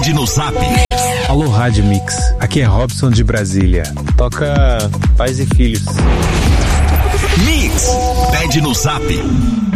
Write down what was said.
Pede no Zap. Alô, Rádio Mix. Aqui é Robson de Brasília. Toca Pais e Filhos. Mix. Pede no Zap.